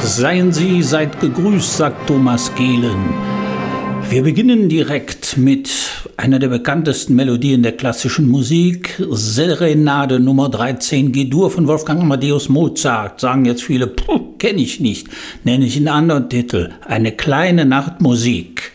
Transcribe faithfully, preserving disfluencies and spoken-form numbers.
Seien Sie, seid gegrüßt, sagt Thomas Gehlen. Wir beginnen direkt mit einer der bekanntesten Melodien der klassischen Musik, Serenade Nummer dreizehn, G-Dur von Wolfgang Amadeus Mozart. Sagen jetzt viele, kenne ich nicht, nenne ich einen anderen Titel, eine kleine Nachtmusik.